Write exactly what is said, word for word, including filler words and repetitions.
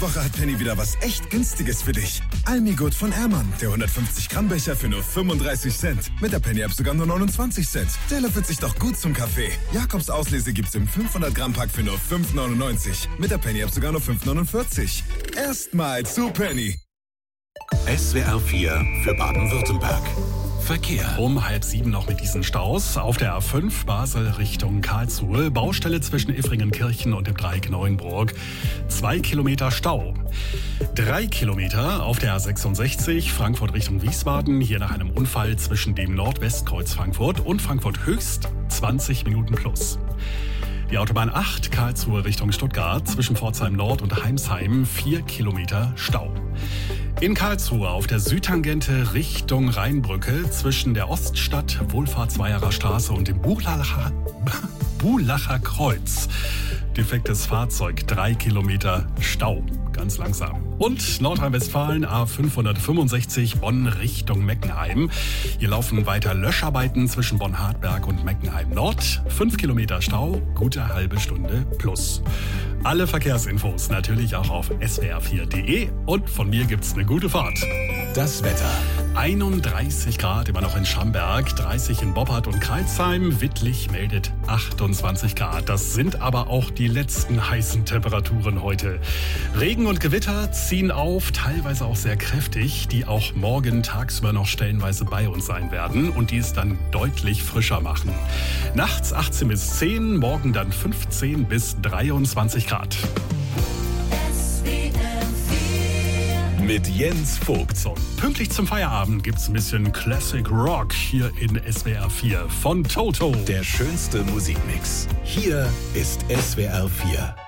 Woche hat Penny wieder was echt Günstiges für dich. Almigut von Ermann, der hundertfünfzig Gramm Becher für nur fünfunddreißig Cent. Mit der Penny-App sogar nur neunundzwanzig Cent. Der löffelt sich doch gut zum Kaffee. Jakobs Auslese gibt's im fünfhundert Gramm Pack für nur fünf neunundneunzig. Mit der Penny-App sogar nur fünf neunundvierzig. Erstmal zu Penny. S W R vier für Baden-Württemberg. Verkehr. Um halb sieben noch mit diesen Staus. Auf der A fünf Basel Richtung Karlsruhe. Baustelle zwischen Iffringenkirchen und dem Dreieck Neuenburg. Zwei Kilometer Stau. Drei Kilometer auf der A sechsundsechzig Frankfurt Richtung Wiesbaden. Hier nach einem Unfall zwischen dem Nordwestkreuz Frankfurt und Frankfurt Höchst. zwanzig Minuten plus. Die Autobahn acht Karlsruhe Richtung Stuttgart. Zwischen Pforzheim Nord und Heimsheim. Vier Kilometer Stau. In Karlsruhe auf der Südtangente Richtung Rheinbrücke zwischen der Oststadt Wohlfahrtsweierer Straße und dem Buhlacher, Buhlacher Kreuz. Defektes Fahrzeug, drei Kilometer Stau, ganz langsam. Und Nordrhein-Westfalen A fünfhundertfünfundsechzig Bonn Richtung Meckenheim. Hier laufen weiter Löscharbeiten zwischen Bonn-Hartberg und Meckenheim Nord. Fünf Kilometer Stau, gute halbe Stunde plus. Alle Verkehrsinfos natürlich auch auf S W R vier Punkt de und von mir gibt's eine gute Fahrt. Das Wetter. einunddreißig Grad immer noch in Schamberg, dreißig in Boppard und Kreilsheim. Wittlich meldet achtundzwanzig Grad. Das sind aber auch die letzten heißen Temperaturen heute. Regen und Gewitter ziehen auf, teilweise auch sehr kräftig, die auch morgen tagsüber noch stellenweise bei uns sein werden und die es dann deutlich frischer machen. Nachts achtzehn bis zehn, morgen dann fünfzehn bis dreiundzwanzig Grad. Mit Jens Vogt. So, pünktlich zum Feierabend gibt's ein bisschen Classic Rock hier in S W R vier von Toto. Der schönste Musikmix. Hier ist S W R vier.